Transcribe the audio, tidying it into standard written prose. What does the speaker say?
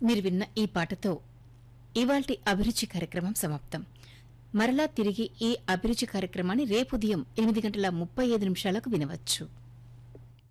మీరు విన్న ఈ పాటతో ఇవాల్టి అభిరుచి కార్యక్రమం సమాప్తం. మరలా తిరిగి ఈ అభిరుచి కార్యక్రమాన్ని రేపు ఉదయం 8:35 వినవచ్చు.